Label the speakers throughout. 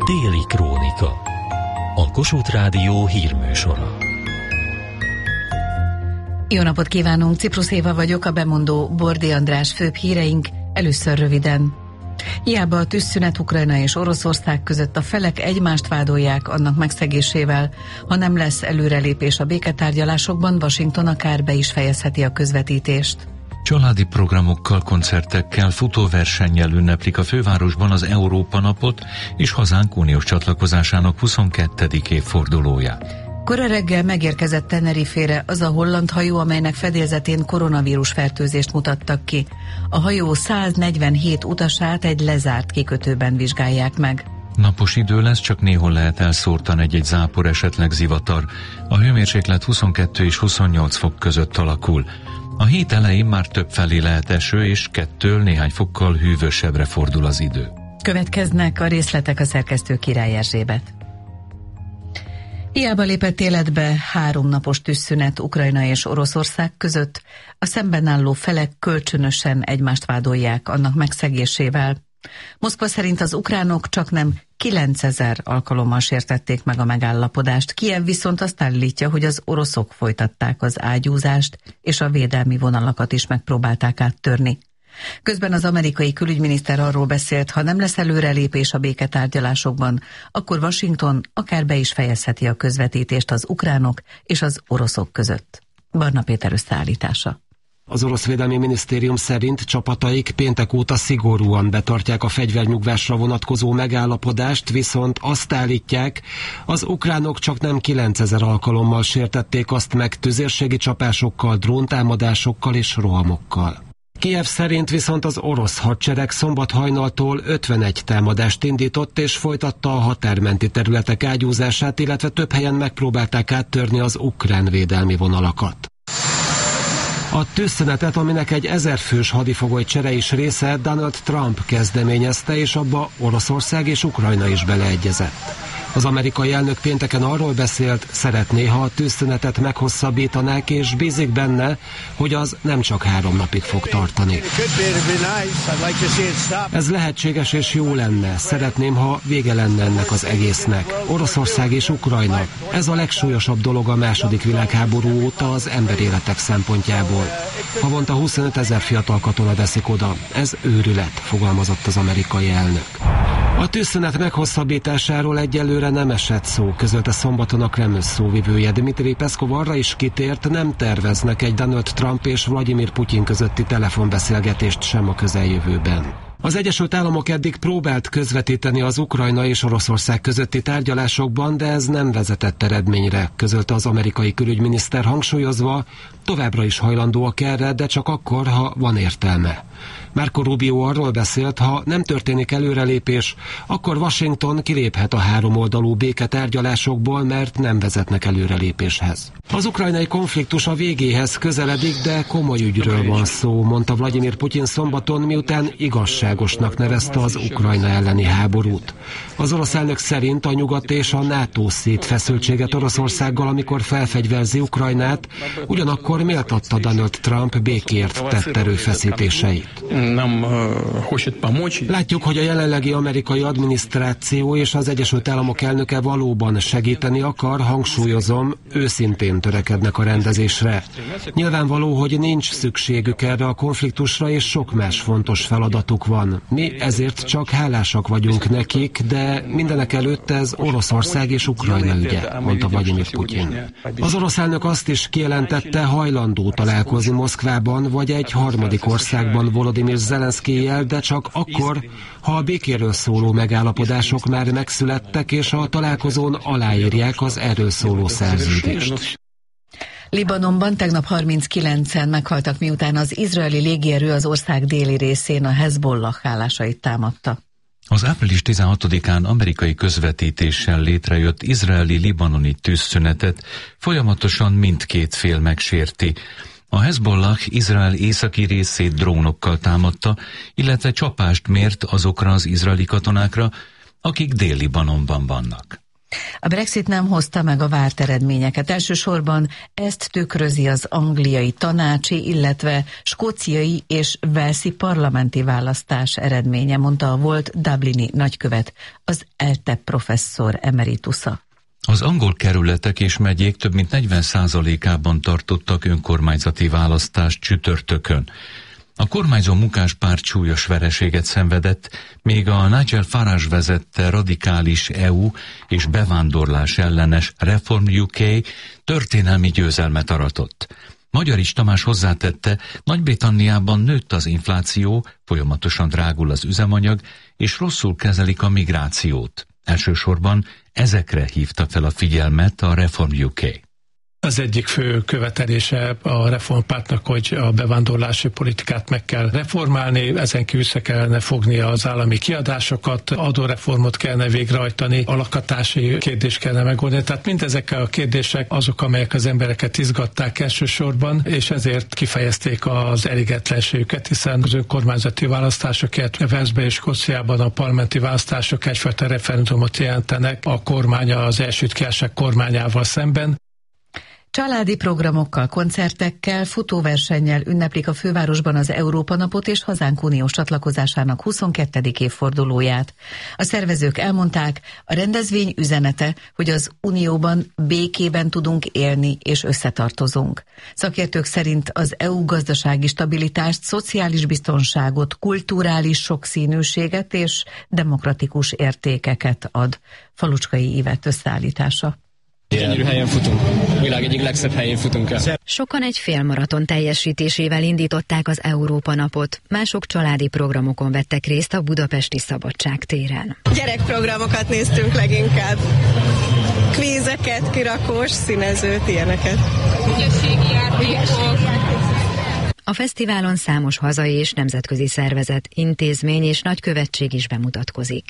Speaker 1: Déli Krónika. A Kossuth Rádió hírműsora.
Speaker 2: Jó napot kívánunk, Ciprus Éva vagyok, a bemondó Bordi András. Főbb híreink először röviden. Hiába a tűzszünet Ukrajna és Oroszország között, a felek egymást vádolják annak megszegésével. Ha nem lesz előrelépés a béketárgyalásokban, Washington akár be is fejezheti a közvetítést.
Speaker 3: Családi programokkal, koncertekkel, futóversennyel ünneplik a fővárosban az Európa napot és hazánk uniós csatlakozásának 22. évfordulóját.
Speaker 2: Kora reggel megérkezett Tenerifére az a holland hajó, amelynek fedélzetén koronavírus fertőzést mutattak ki. A hajó 147 utasát egy lezárt kikötőben vizsgálják meg.
Speaker 3: Napos idő lesz, csak néhol lehet elszórtan egy zápor, esetleg zivatar. A hőmérséklet 22 és 28 fok között alakul. A hét elején már többfelé lehet eső, és 2 néhány fokkal hűvösebbre fordul az idő.
Speaker 2: Következnek a részletek, a szerkesztő Király Erzsébet. Hiába lépett életbe 3 napos tűzszünet Ukrajna és Oroszország között, a szemben álló felek kölcsönösen egymást vádolják annak megszegésével. Moszkva szerint az ukránok csaknem 9000 alkalommal sértették meg a megállapodást. Kijev viszont azt állítja, hogy az oroszok folytatták az ágyúzást, és a védelmi vonalakat is megpróbálták áttörni. Közben az amerikai külügyminiszter arról beszélt, ha nem lesz előrelépés a béketárgyalásokban, akkor Washington akár be is fejezheti a közvetítést az ukránok és az oroszok között. Barna Péter összeállítása.
Speaker 4: Az orosz védelmi minisztérium szerint csapataik péntek óta szigorúan betartják a fegyvernyugvásra vonatkozó megállapodást, viszont azt állítják, az ukránok csaknem 9000 alkalommal sértették azt meg tüzérségi csapásokkal, dróntámadásokkal és rohamokkal. Kijev szerint viszont az orosz hadsereg szombat hajnaltól 51 támadást indított és folytatta a határmenti területek ágyúzását, illetve több helyen megpróbálták áttörni az ukrán védelmi vonalakat. A tűzszünetet, aminek egy 1000 fős hadifogoly csere is része, Donald Trump kezdeményezte, és abba Oroszország és Ukrajna is beleegyezett. Az amerikai elnök pénteken arról beszélt, szeretné, ha a tűzszünetet meghosszabbítanák, és bízik benne, hogy az nem csak 3 napig fog tartani. Ez lehetséges és jó lenne. Szeretném, ha vége lenne ennek az egésznek. Oroszország és Ukrajna. Ez a legsúlyosabb dolog a II. Világháború óta az emberéletek szempontjából. Havonta 25 000 fiatal katona veszik oda. Ez őrület, fogalmazott az amerikai elnök. A tűzszünet meghosszabbításáról egyelőre nem esett szó, közölte szombaton a Kreml szóvivője. Dmitri Peszkov arra is kitért, nem terveznek egy Donald Trump és Vladimir Putyin közötti telefonbeszélgetést sem a közeljövőben. Az Egyesült Államok eddig próbált közvetíteni az Ukrajna és Oroszország közötti tárgyalásokban, de ez nem vezetett eredményre, közölte az amerikai külügyminiszter, hangsúlyozva, továbbra is hajlandóak erre, de csak akkor, ha van értelme. Marco Rubio arról beszélt, ha nem történik előrelépés, akkor Washington kiléphet a 3-oldalú béketárgyalásokból, mert nem vezetnek előrelépéshez. Az ukrajnai konfliktus a végéhez közeledik, de komoly ügyről van szó, mondta Vladimir Putyin szombaton, miután igazságosnak nevezte az Ukrajna elleni háborút. Az orosz elnök szerint a nyugat és a NATO szétfeszültséget Oroszországgal, amikor felfegyverzi Ukrajnát, ugyanakkor méltatta Donald Trump békért tett erőfeszítéseit. Látjuk, hogy a jelenlegi amerikai adminisztráció és az Egyesült Államok elnöke valóban segíteni akar, hangsúlyozom, őszintén törekednek a rendezésre. Nyilvánvaló, hogy nincs szükségük erre a konfliktusra, és sok más fontos feladatuk van. Mi ezért csak hálásak vagyunk nekik, de mindenek előtt ez Oroszország és Ukrajna ügye, mondta Vladimir Putyin. Az orosz elnök azt is kijelentette, hajlandó találkozni Moszkvában vagy egy harmadik országban Volodymyr Zelenszkijjel, de csak akkor, ha a békéről szóló megállapodások már megszülettek, és a találkozón aláírják az erről szóló szerződést.
Speaker 2: Libanonban tegnap 39-en meghaltak, miután az izraeli légierő az ország déli részén a Hezbollah állásait támadta.
Speaker 3: Az április 16-án amerikai közvetítéssel létrejött izraeli-libanoni tűzszünetet folyamatosan mindkét fél megsérti. A Hezbollah Izrael északi részét drónokkal támadta, illetve csapást mért azokra az izraeli katonákra, akik Dél-Libanonban vannak.
Speaker 2: A Brexit nem hozta meg a várt eredményeket. Elsősorban ezt tükrözi az angliai tanácsi, illetve skóciai és walesi parlamenti választás eredménye, mondta a volt dublini nagykövet, az ELTE professzor emeritusa.
Speaker 3: Az angol kerületek és megyék több mint 40%-ában tartottak önkormányzati választást csütörtökön. A kormányzó munkáspárt súlyos vereséget szenvedett, míg a Nigel Farage vezette radikális EU és bevándorlás ellenes Reform UK történelmi győzelmet aratott. Magyarics Tamás hozzátette, Nagy-Britanniában nőtt az infláció, folyamatosan drágul az üzemanyag, és rosszul kezelik a migrációt. Elsősorban ezekre hívta fel a figyelmet a Reform UK.
Speaker 5: Az egyik fő követelése a reformpártnak, hogy a bevándorlási politikát meg kell reformálni, ezen kívül össze kellene fogni az állami kiadásokat, adóreformot kellene végrehajtani, a lakhatási kérdést kellene megoldani. Tehát mindezek a kérdések azok, amelyek az embereket izgatták elsősorban, és ezért kifejezték az elégedetlenségüket, hiszen az önkormányzati választások, illetve Walesben és Skóciában a parlamenti választások egyfajta referendumot jelentenek a kormánya az Egyesült Királyság kormányával szemben.
Speaker 2: Családi programokkal, koncertekkel, futóversennyel ünneplik a fővárosban az Európa napot és hazánk uniós csatlakozásának 22. évfordulóját. A szervezők elmondták, a rendezvény üzenete, hogy az unióban békében tudunk élni és összetartozunk. Szakértők szerint az EU gazdasági stabilitást, szociális biztonságot, kulturális sokszínűséget és demokratikus értékeket ad. Falucskai Ivett összeállítása.
Speaker 6: Gyönyörű helyen futunk, a világ egyik legszebb helyén futunk el.
Speaker 7: Sokan egy félmaraton teljesítésével indították az Európa napot, mások családi programokon vettek részt a budapesti Szabadságtéren.
Speaker 8: Gyerekprogramokat néztünk leginkább. Kvízeket, kirakós, színezőt, ilyeneket.
Speaker 7: Ügyességi játékok. A fesztiválon számos hazai és nemzetközi szervezet, intézmény és nagykövetség is bemutatkozik.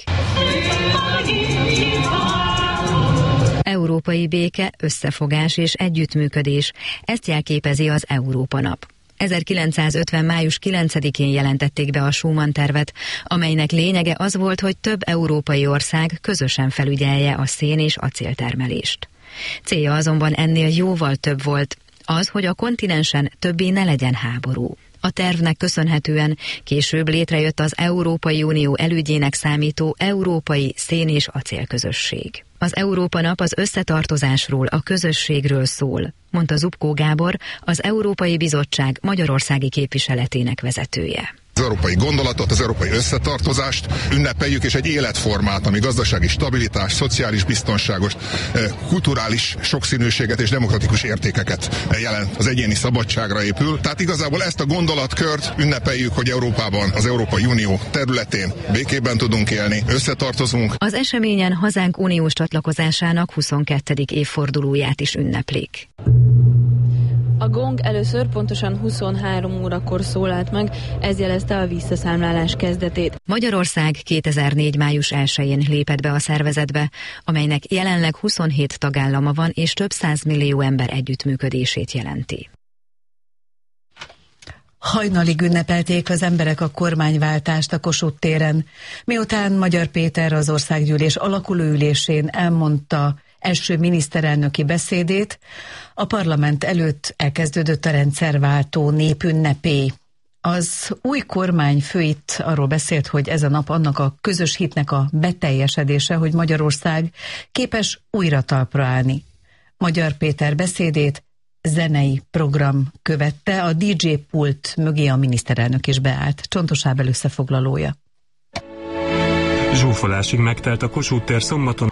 Speaker 7: Európai béke, összefogás és együttműködés, ezt jelképezi az Európa nap. 1950. május 9-én jelentették be a Schuman-tervet, amelynek lényege az volt, hogy több európai ország közösen felügyelje a szén- és acéltermelést. Célja azonban ennél jóval több volt, az, hogy a kontinensen többé ne legyen háború. A tervnek köszönhetően később létrejött az Európai Unió elődjének számító Európai Szén- és Acélközösség. Az Európa nap az összetartozásról, a közösségről szól, mondta Zubkó Gábor, az Európai Bizottság magyarországi képviseletének vezetője.
Speaker 9: Az európai gondolatot, az európai összetartozást ünnepeljük, és egy életformát, ami gazdasági stabilitás, szociális biztonságos, kulturális sokszínűséget és demokratikus értékeket jelent. Az egyéni szabadságra épül. Tehát igazából ezt a gondolatkört ünnepeljük, hogy Európában, az Európai Unió területén békében tudunk élni, összetartozunk.
Speaker 7: Az eseményen hazánk uniós csatlakozásának 22. évfordulóját is ünneplik.
Speaker 10: A gong először pontosan 23 órakor szólalt meg, ez jelezte a visszaszámlálás kezdetét.
Speaker 7: Magyarország 2004. május 1-én lépett be a szervezetbe, amelynek jelenleg 27 tagállama van és több 100 millió ember együttműködését jelenti.
Speaker 2: Hajnalig ünnepelték az emberek a kormányváltást a Kossuth téren, miután Magyar Péter az országgyűlés alakulóülésén elmondta első miniszterelnöki beszédét, a parlament előtt elkezdődött a rendszerváltó népünnepé. Az új kormányfő itt arról beszélt, hogy ez a nap annak a közös hitnek a beteljesedése, hogy Magyarország képes újra talpra állni. Magyar Péter beszédét zenei program követte, a DJ pult mögé a miniszterelnök is beállt. Csontos Ábel összefoglalója.
Speaker 11: Zsúfolásig megtelt a Kossuth tér szombaton.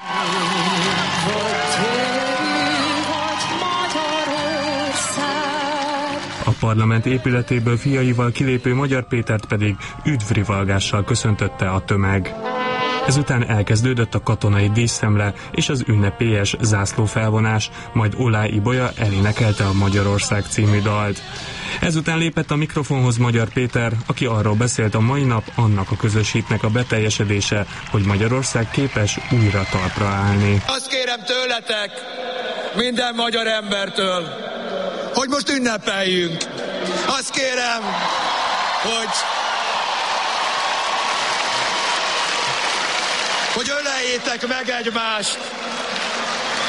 Speaker 11: A parlament épületéből fiaival kilépő Magyar Pétert pedig üdvrivalgással köszöntötte a tömeg. Ezután elkezdődött a katonai díszszemle és az ünnepélyes zászlófelvonás, majd Olá Ibolya elénekelte a Magyarország című dalt. Ezután lépett a mikrofonhoz Magyar Péter, aki arról beszélt, a mai nap annak a közös hitnek a beteljesedése, hogy Magyarország képes újra talpra állni.
Speaker 12: Azt kérem tőletek, minden magyar embertől, hogy most ünnepeljünk. Azt kérem, hogy öleljétek meg egymást,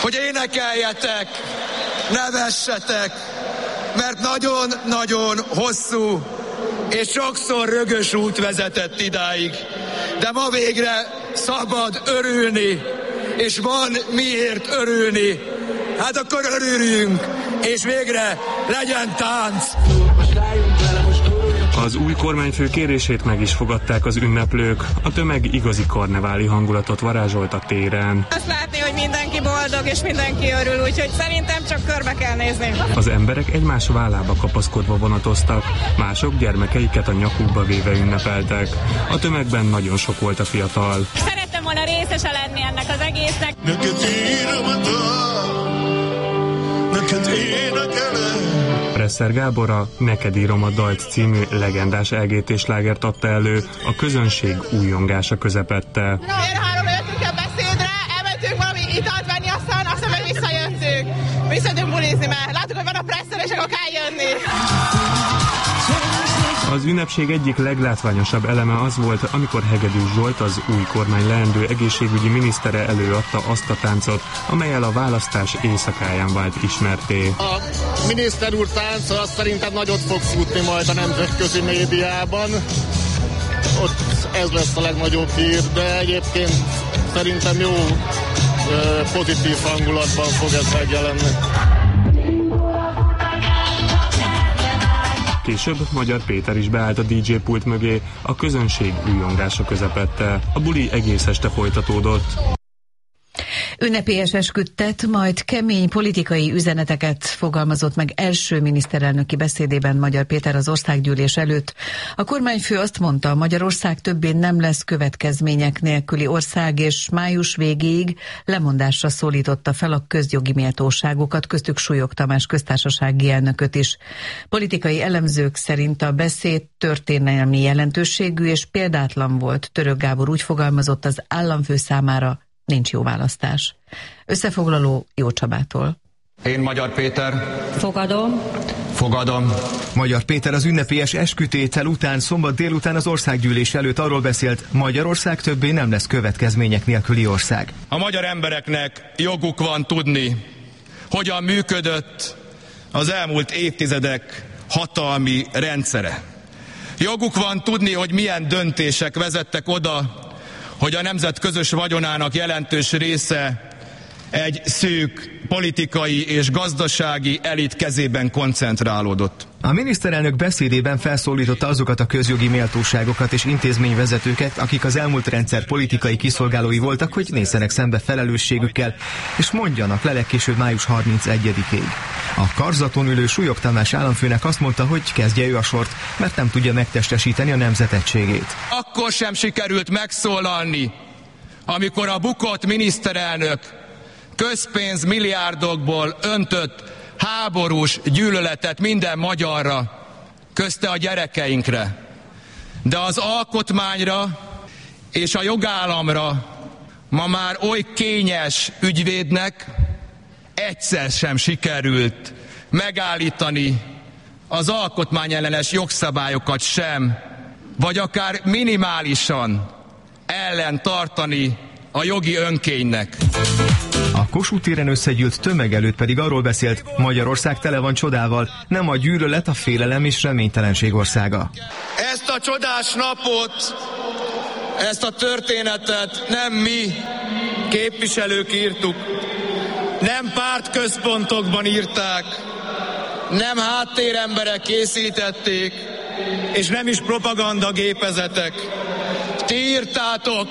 Speaker 12: hogy énekeljetek, nevessetek, mert nagyon-nagyon hosszú és sokszor rögös út vezetett idáig. De ma végre szabad örülni, és van miért örülni. Hát akkor örüljünk, és végre legyen tánc!
Speaker 11: Az új kormányfő kérését meg is fogadták az ünneplők. A tömeg igazi karneváli hangulatot varázsolt a téren.
Speaker 8: Azt látni, hogy mindenki boldog és mindenki örül, úgyhogy szerintem csak körbe kell nézni.
Speaker 11: Az emberek egymás vállába kapaszkodva vonatoztak, mások gyermekeiket a nyakukba véve ünnepeltek. A tömegben nagyon sok volt a fiatal.
Speaker 13: Szerettem volna részese lenni ennek az egésznek.
Speaker 11: Presser Gábor a Neked írom a dalt című legendás LGT slágert adta elő, a közönség újongása közepette.
Speaker 8: Három jöttünk a beszédre, elmentünk valami italt venni, aztán meg visszajöttünk. Visszajöttünk bulizni, mert láttuk, hogy van a Presser, és akkor kell jönni.
Speaker 11: Az ünnepség egyik leglátványosabb eleme az volt, amikor Hegedűs Zsolt, az új kormány leendő egészségügyi minisztere előadta azt a táncot, amellyel a választás éjszakáján vált ismertté.
Speaker 14: A miniszter úr tánca azt szerintem nagyot fog futni majd a nemzetközi médiában. Ott ez lesz a legnagyobb hír, de egyébként szerintem jó, pozitív hangulatban fog ez megjelenni.
Speaker 11: Később Magyar Péter is beállt a DJ pult mögé, a közönség újongása közepette. A buli egész este folytatódott.
Speaker 2: Ünnepélyes esküdtet, majd kemény politikai üzeneteket fogalmazott meg első miniszterelnöki beszédében Magyar Péter az országgyűlés előtt. A kormányfő azt mondta, Magyarország többé nem lesz következmények nélküli ország, és május végéig lemondásra szólította fel a közjogi méltóságokat, köztük Súlyog Tamás köztársasági elnököt is. Politikai elemzők szerint a beszéd történelmi jelentőségű és példátlan volt. Török Gábor úgy fogalmazott, az államfő számára nincs jó választás. Összefoglaló Jó Csabától.
Speaker 15: Én Magyar Péter.
Speaker 16: Fogadom. Magyar Péter az ünnepélyes eskütétel után szombat délután az országgyűlés előtt arról beszélt, Magyarország többé nem lesz következmények nélküli ország.
Speaker 15: A magyar embereknek joguk van tudni, hogyan működött az elmúlt évtizedek hatalmi rendszere. Joguk van tudni, hogy milyen döntések vezettek oda, hogy a nemzet közös vagyonának jelentős része egy szűk politikai és gazdasági elit kezében koncentrálódott.
Speaker 16: A miniszterelnök beszédében felszólította azokat a közjogi méltóságokat és intézményvezetőket, akik az elmúlt rendszer politikai kiszolgálói voltak, hogy nézzenek szembe felelősségükkel, és mondjanak le legkésőbb május 31-ig. A karzaton ülő Súlyog Tamás államfőnek azt mondta, hogy kezdje ő a sort, mert nem tudja megtestesíteni a nemzet egységét.
Speaker 15: Akkor sem sikerült megszólalni, amikor a bukott miniszterelnök közpénz milliárdokból öntött háborús gyűlöletet minden magyarra, közte a gyerekeinkre. De az alkotmányra és a jogállamra ma már oly kényes ügyvédnek egyszer sem sikerült megállítani az alkotmányellenes jogszabályokat sem, vagy akár minimálisan ellen tartani a jogi önkénynek.
Speaker 16: A Kossuth téren összegyűlt tömeg előtt pedig arról beszélt, Magyarország tele van csodával, nem a gyűlölet, a félelem és reménytelenség országa.
Speaker 12: Ezt a csodás napot, ezt a történetet nem mi, képviselők írtuk, nem pártközpontokban írták, nem háttéremberek készítették, és nem is propagandagépezetek. Ti írtátok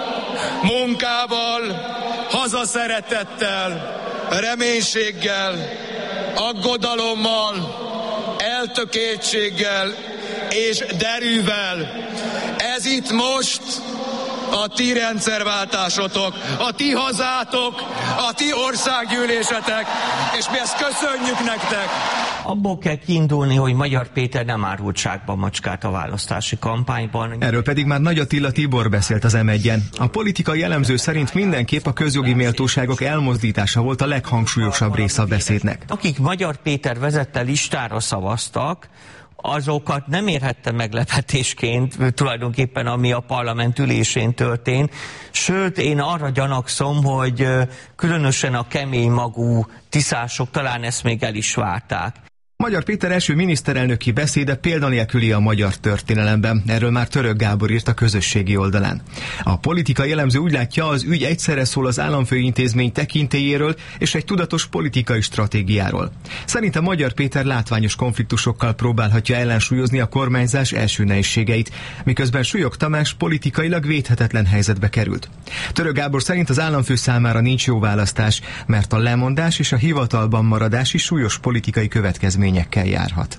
Speaker 12: munkával, hazaszeretettel, reménységgel, aggodalommal, eltökéltséggel és derűvel. Ez itt most a ti rendszerváltásotok, a ti hazátok, a ti országgyűlésetek, és mi ezt köszönjük nektek.
Speaker 17: Abból kell kiindulni, hogy Magyar Péter nem árult zsákba macskát a választási kampányban.
Speaker 16: Erről pedig már Nagy Attila Tibor beszélt az M1-en. A politikai elemző szerint mindenképp a közjogi méltóságok elmozdítása volt a leghangsúlyosabb része a beszédnek.
Speaker 17: Akik Magyar Péter vezette listára szavaztak, azokat nem érhette meglepetésként tulajdonképpen, ami a parlament ülésén történt. Sőt, én arra gyanakszom, hogy különösen a kemény magú tiszások talán ezt még el is várták.
Speaker 16: Magyar Péter első miniszterelnöki beszéde példanélküli a magyar történelemben. Erről már Török Gábor írt a közösségi oldalán. A politikai elemző úgy látja, az ügy egyszerre szól az államfőintézmény tekintélyéről és egy tudatos politikai stratégiáról. Szerinte Magyar Péter látványos konfliktusokkal próbálhatja ellensúlyozni a kormányzás első nehézségeit, miközben Súlyog Tamás politikailag védhetetlen helyzetbe került. Török Gábor szerint az államfő számára nincs jó választás, mert a lemondás és a hivatalban maradás is súlyos politikai következményekkel járhat.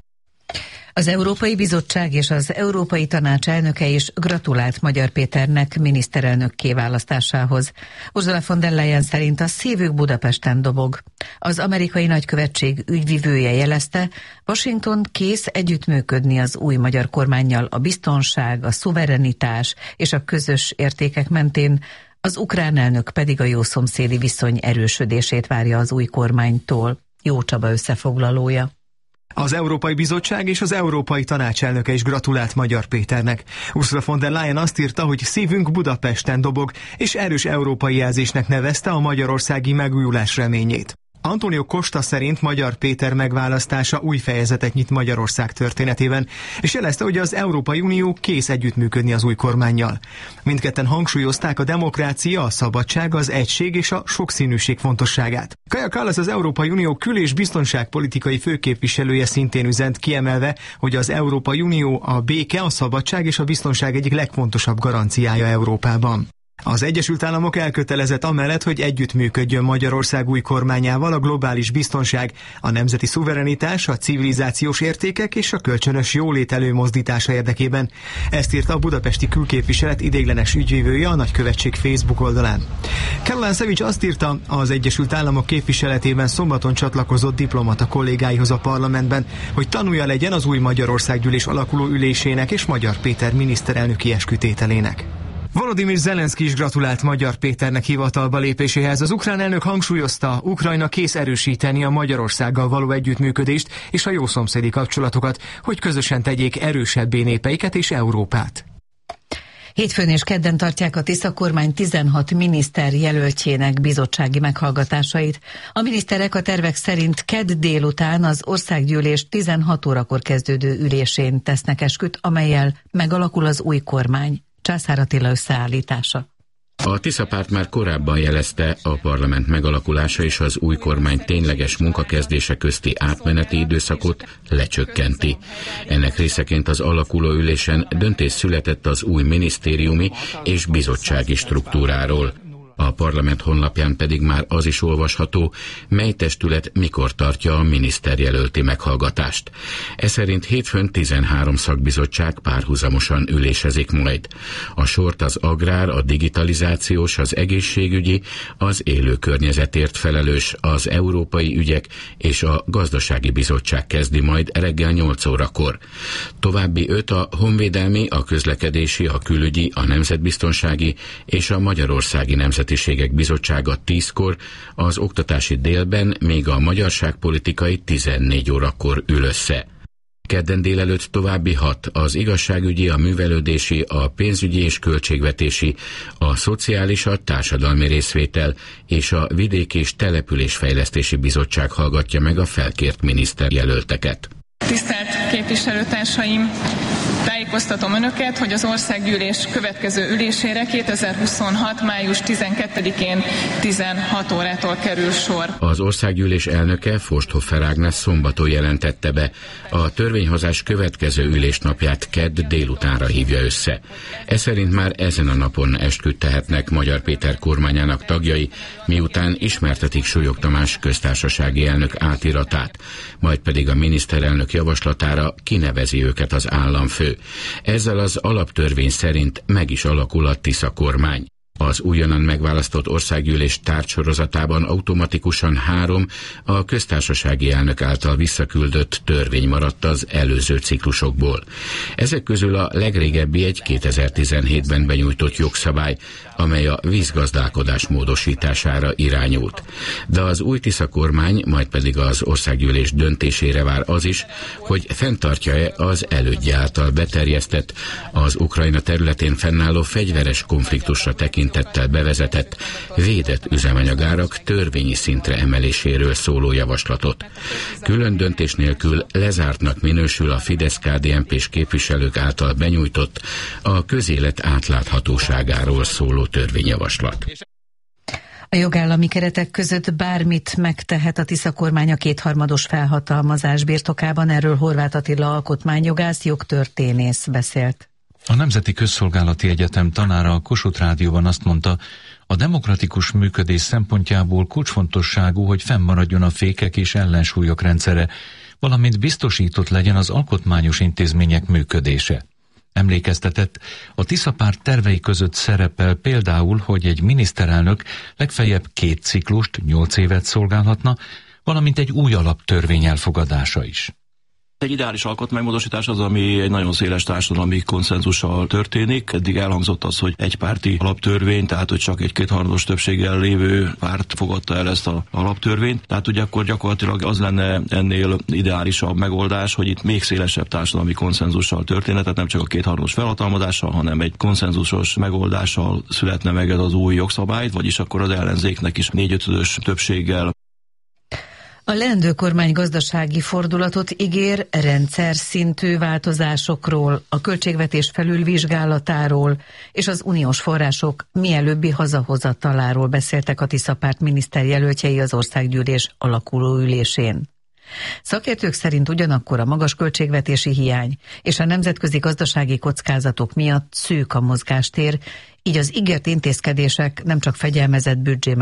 Speaker 2: Az Európai Bizottság és az Európai Tanács elnöke is gratulált Magyar Péternek miniszterelnökké választásához. Ursula von der Leyen szerint a szívük Budapesten dobog. Az amerikai nagykövetség ügyvivője jelezte, Washington kész együttműködni az új magyar kormánnyal a biztonság, a szuverenitás és a közös értékek mentén, az ukrán elnök pedig a jószomszédi viszony erősödését várja az új kormánytól. Jó Csaba összefoglalója.
Speaker 16: Az Európai Bizottság és az Európai Tanács elnöke is gratulált Magyar Péternek. Ursula von der Leyen azt írta, hogy szívünk Budapesten dobog, és erős európai jelzésnek nevezte a magyarországi megújulás reményét. Antonio Costa szerint Magyar Péter megválasztása új fejezetet nyit Magyarország történetében, és jelezte, hogy az Európai Unió kész együttműködni az új kormánnyal. Mindketten hangsúlyozták a demokrácia, a szabadság, az egység és a sokszínűség fontosságát. Kaja Kallas, az Európai Unió kül- és biztonságpolitikai főképviselője szintén üzent, kiemelve, hogy az Európai Unió a béke, a szabadság és a biztonság egyik legfontosabb garanciája Európában. Az Egyesült Államok elkötelezett amellett, hogy együttműködjön Magyarország új kormányával a globális biztonság, a nemzeti szuverenitás, a civilizációs értékek és a kölcsönös jólét előmozdítása érdekében. Ezt írta a budapesti külképviselet ideiglenes ügyvivője a nagykövetség Facebook oldalán. Caroline Savage azt írta, az Egyesült Államok képviseletében szombaton csatlakozott diplomata kollégáihoz a parlamentben, hogy tanulja legyen az új Magyarországgyűlés alakuló ülésének és Magyar Péter miniszterelnöki eskütételének. Volodymyr Zelenszky is gratulált Magyar Péternek hivatalba lépéséhez. Az ukrán elnök hangsúlyozta, Ukrajna kész erősíteni a Magyarországgal való együttműködést és a jószomszédi kapcsolatokat, hogy közösen tegyék erősebbé népeiket és Európát.
Speaker 2: Hétfőn és kedden tartják a Tisza kormány 16 miniszter jelöltjének bizottsági meghallgatásait. A miniszterek a tervek szerint kedd délután az országgyűlés 16 órakor kezdődő ülésén tesznek esküt, amellyel megalakul az új kormány. Császár Attila összeállítása.
Speaker 18: A Tisza párt már korábban jelezte, a parlament megalakulása és az új kormány tényleges munkakezdése közti átmeneti időszakot lecsökkenti. Ennek részeként az alakuló ülésen döntés született az új minisztériumi és bizottsági struktúráról. A parlament honlapján pedig már az is olvasható, mely testület mikor tartja a miniszterjelölti meghallgatást. Ez szerint hétfőn 13 szakbizottság párhuzamosan ülésezik majd. A sort az agrár, a digitalizációs, az egészségügyi, az élő környezetért felelős, az európai ügyek és a gazdasági bizottság kezdi majd reggel 8 órakor. További 5 a honvédelmi, a közlekedési, a külügyi, a nemzetbiztonsági és a magyarországi nemzetiségek bizottsága 10-kor, az oktatási délben még a magyarságpolitikai 14 órakor ül össze. Kedden délelőtt további 6, az igazságügyi, a művelődési, a pénzügyi és költségvetési, a szociális, a társadalmi részvétel és a vidék- és településfejlesztési bizottság hallgatja meg a felkért miniszterjelölteket.
Speaker 19: Tisztelt képviselőtársaim! Tájékoztatom Önöket, hogy az országgyűlés következő ülésére 2026. május 12-én 16 órától kerül sor.
Speaker 18: Az országgyűlés elnöke, Forsthoffer Ágnes szombaton jelentette be, a törvényhozás következő ülésnapját kedd délutánra hívja össze. Ez szerint már ezen a napon esküt tehetnek Magyar Péter kormányának tagjai, miután ismertetik Súlyog Tamás köztársasági elnök átiratát, majd pedig a miniszterelnök javaslatára kinevezi őket az államfő. Ezzel az alaptörvény szerint meg is alakul a Tisza kormány. Az újonnan megválasztott országgyűlés tárgysorozatában automatikusan 3 a köztársasági elnök által visszaküldött törvény maradt az előző ciklusokból. Ezek közül a legrégebbi egy 2017-ben benyújtott jogszabály, amely a vízgazdálkodás módosítására irányult. De az új Tisza kormány, majd pedig az országgyűlés döntésére vár az is, hogy fenntartja-e az elődje által beterjesztett, az Ukrajna területén fennálló fegyveres konfliktusra tekintettel bevezetett, védett üzemanyagárak törvényi szintre emeléséről szóló javaslatot. Külön döntés nélkül lezártnak minősül a Fidesz-KDNP-s képviselők által benyújtott, a közélet átláthatóságáról szóló törvényjavaslat.
Speaker 2: A jogállami keretek között bármit megtehet a Tisza kormány a 2/3 felhatalmazás birtokában, erről Horváth Attila alkotmányjogász, jogtörténész beszélt.
Speaker 3: A Nemzeti Közszolgálati Egyetem tanára a Kossuth Rádióban azt mondta, a demokratikus működés szempontjából kulcsfontosságú, hogy fennmaradjon a fékek és ellensúlyok rendszere, valamint biztosított legyen az alkotmányos intézmények működése. Emlékeztetett, a Tisza párt tervei között szerepel például, hogy egy miniszterelnök legfeljebb 2 ciklust, 8 évet szolgálhatna, valamint egy új alaptörvény elfogadása is.
Speaker 20: Egy ideális alkotmánymódosítás az, ami egy nagyon széles társadalmi konszenzussal történik. Eddig elhangzott az, hogy egypárti alaptörvény, tehát hogy csak egy 2/3 többséggel lévő párt fogadta el ezt az alaptörvényt. Tehát ugye akkor gyakorlatilag az lenne ennél ideálisabb megoldás, hogy itt még szélesebb társadalmi konszenzussal történne, tehát nem csak a 2/3 felhatalmazással, hanem egy konszenzusos megoldással születne meg ez az új jogszabály, vagyis akkor az ellenzéknek is 4/5 többséggel.
Speaker 2: A leendő kormány gazdasági fordulatot ígér, rendszer szintű változásokról, a költségvetés felülvizsgálatáról és az uniós források mielőbbi hazahozataláról beszéltek a Tisza párt miniszterjelöltjei az országgyűlés alakuló ülésén. Szakértők szerint ugyanakkor a magas költségvetési hiány és a nemzetközi gazdasági kockázatok miatt szűk a mozgástér, így az ígért intézkedések nem csak fegyelmezett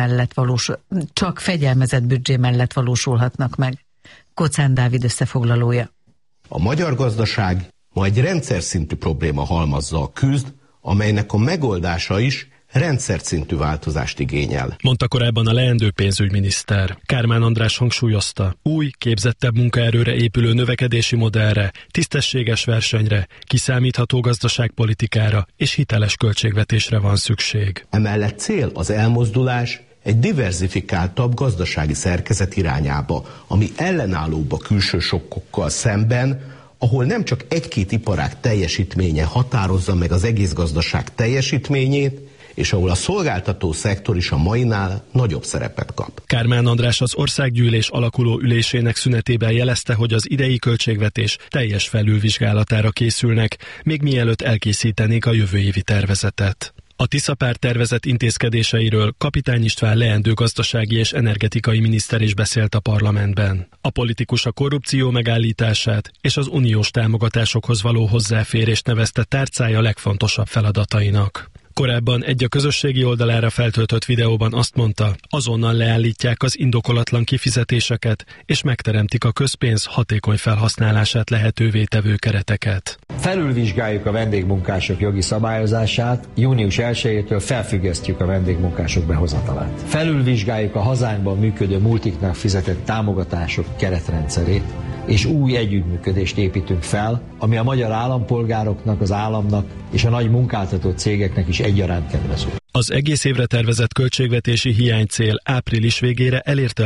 Speaker 2: büdzsé mellett valósulhatnak meg. Kocán Dávid összefoglalója.
Speaker 21: A magyar gazdaság ma egy rendszer szintű probléma halmazzal küzd, amelynek a megoldása is rendszer szintű változást igényel.
Speaker 22: Mondta korábban a leendő pénzügyminiszter. Kármán András hangsúlyozta, új, képzettebb munkaerőre épülő növekedési modellre, tisztességes versenyre, kiszámítható gazdaságpolitikára és hiteles költségvetésre van szükség.
Speaker 21: Emellett cél az elmozdulás egy diverzifikáltabb gazdasági szerkezet irányába, ami ellenállóbb a külső sokkokkal szemben, ahol nem csak egy-két iparág teljesítménye határozza meg az egész gazdaság teljesítményét, és ahol a szolgáltató szektor is a mainál nagyobb szerepet kap.
Speaker 22: Kármán András az országgyűlés alakuló ülésének szünetében jelezte, hogy az idei költségvetés teljes felülvizsgálatára készülnek, még mielőtt elkészítenék a jövő évi tervezetet. A Tisza párt tervezett intézkedéseiről Kapitány István leendő gazdasági és energetikai miniszter is beszélt a parlamentben. A politikus a korrupció megállítását és az uniós támogatásokhoz való hozzáférést nevezte tárcája legfontosabb feladatainak. Korábban egy a közösségi oldalára feltöltött videóban azt mondta, azonnal leállítják az indokolatlan kifizetéseket, és megteremtik a közpénz hatékony felhasználását lehetővé tevő kereteket.
Speaker 23: Felülvizsgáljuk a vendégmunkások jogi szabályozását, június 1-től felfüggesztjük a vendégmunkások behozatalát. Felülvizsgáljuk a hazánkban működő multiknak fizetett támogatások keretrendszerét, és új együttműködést építünk fel, ami a magyar állampolgároknak, az államnak és a nagy munkáltató cégeknek is egyaránt kedvező.
Speaker 22: Az egész évre tervezett költségvetési hiánycél április végére elérte a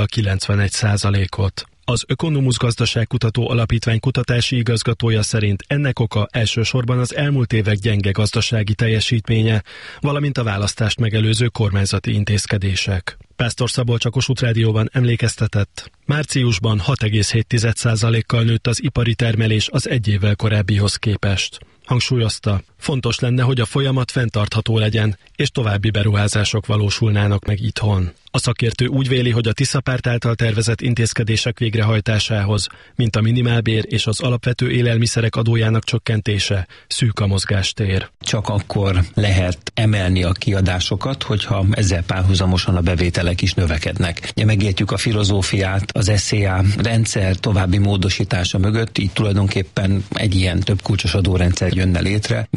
Speaker 22: 91%-ot. Az Ökonomusz Gazdaságkutató Alapítvány kutatási igazgatója szerint ennek oka elsősorban az elmúlt évek gyenge gazdasági teljesítménye, valamint a választást megelőző kormányzati intézkedések. Pásztor Szabolcs a Kossuth Rádióban emlékeztetett, márciusban 6,7%-kal nőtt az ipari termelés az egy évvel korábbihoz képest. Hangsúlyozta, fontos lenne, hogy a folyamat fenntartható legyen, és további beruházások valósulnának meg itthon. A szakértő úgy véli, hogy a Tisza párt által tervezett intézkedések végrehajtásához, mint a minimálbér és az alapvető élelmiszerek adójának csökkentése, szűk a mozgástér.
Speaker 24: Csak akkor lehet emelni a kiadásokat, hogyha ezzel párhuzamosan a bevételek is növekednek. Ugye megértjük a filozófiát, az SZIA rendszer további módosítása mögött, így tulajdonképpen egy ilyen több kulcsos adórendszer jönne létre, meg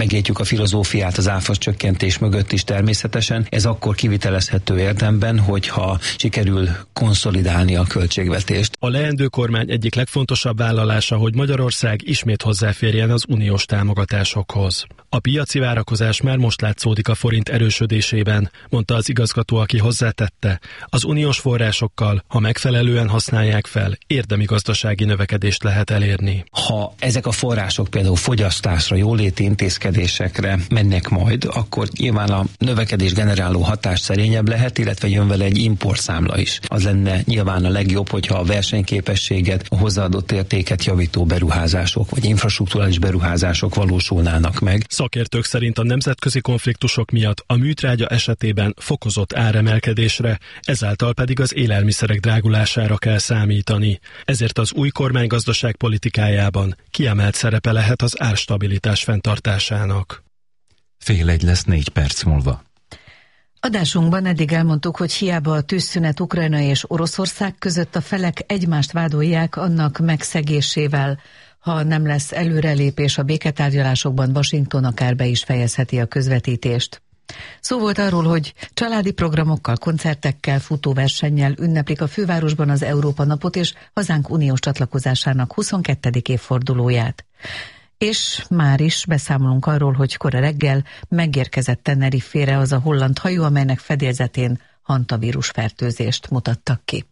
Speaker 24: megértjük a filozófiát az áfa csökkentés mögött is természetesen. Ez akkor kivitelezhető érdemben, hogyha sikerül konszolidálni a költségvetést.
Speaker 22: A leendő kormány egyik legfontosabb vállalása, hogy Magyarország ismét hozzáférjen az uniós támogatásokhoz. A piaci várakozás már most látszódik a forint erősödésében, mondta az igazgató, aki hozzátette, az uniós forrásokkal, ha megfelelően használják fel, érdemi gazdasági növekedést lehet elérni.
Speaker 24: Ha ezek a források például fogyasztásra, jóléti intézkedésekre mennek majd, akkor nyilván a növekedés generáló hatás szerényebb lehet, illetve jön vele egy importszámla is. Az lenne nyilván a legjobb, hogyha a versenyképességet, a hozzáadott értéket javító beruházások vagy infrastrukturális beruházások valósulnának meg.
Speaker 22: Szakértők szerint a nemzetközi konfliktusok miatt a műtrágya esetében fokozott áremelkedésre, ezáltal pedig az élelmiszerek drágulására kell számítani. Ezért az új kormány gazdaságpolitikájában kiemelt szerepe lehet az árstabilitás fenntartásának.
Speaker 3: 1:30 lesz 4 perc múlva.
Speaker 2: Adásunkban eddig elmondtuk, hogy hiába a tűzszünet Ukrajna és Oroszország között, a felek egymást vádolják annak megszegésével. Ha nem lesz előrelépés a béketárgyalásokban, Washington akár be is fejezheti a közvetítést. Szó volt arról, hogy családi programokkal, koncertekkel, futóversennyel ünneplik a fővárosban az Európa napot és hazánk uniós csatlakozásának 22. évfordulóját. És már is beszámolunk arról, hogy kora reggel megérkezett Tenerife-re az a holland hajó, amelynek fedélzetén hantavírus fertőzést mutattak ki.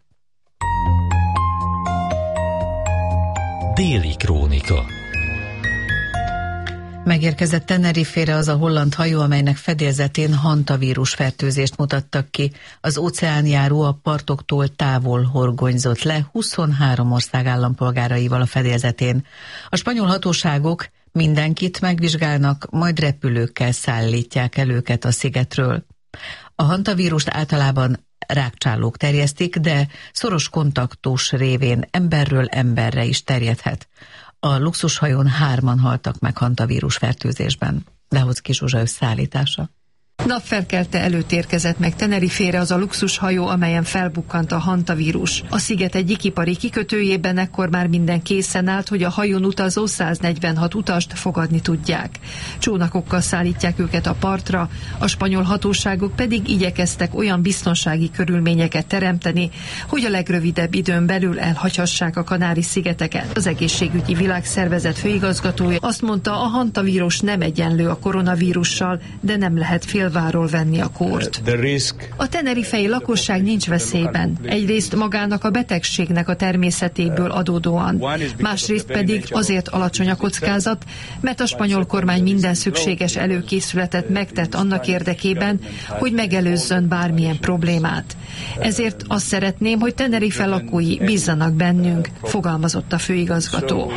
Speaker 1: Déli krónika.
Speaker 2: Megérkezett Tenerife-re az a holland hajó, amelynek fedélzetén hantavírus fertőzést mutattak ki. Az óceánjáró a partoktól távol horgonyzott le 23 ország állampolgáraival a fedélzetén. A spanyol hatóságok mindenkit megvizsgálnak, majd repülőkkel szállítják el őket a szigetről. A hantavírust általában rákcsálók terjesztik, de szoros kontaktus révén emberről emberre is terjedhet. A luxushajón 3-an haltak meg hantavírus fertőzésben. Lehoczky Zsuzsa összeállítása.
Speaker 4: Napfelkelte előtt érkezett meg Tenerife-re az a luxushajó, amelyen felbukkant a hantavírus. A sziget egyik ipari kikötőjében ekkor már minden készen állt, hogy a hajón utazó 146 utast fogadni tudják. Csónakokkal szállítják őket a partra, a spanyol hatóságok pedig igyekeztek olyan biztonsági körülményeket teremteni, hogy a legrövidebb időn belül elhagyhassák a Kanári-szigeteket. Az Egészségügyi Világszervezet főigazgatója azt mondta, a hantavírus nem egyenlő a koronavírussal, de nem lehet félváról venni a kórt. A tenerifei lakosság nincs veszélyben. Egyrészt magának a betegségnek a természetéből adódóan, másrészt pedig azért alacsony a kockázat, mert a spanyol kormány minden szükséges előkészületet megtett annak érdekében, hogy megelőzzön bármilyen problémát. Ezért azt szeretném, hogy Tenerife lakói bízzanak bennünk, fogalmazott a főigazgató.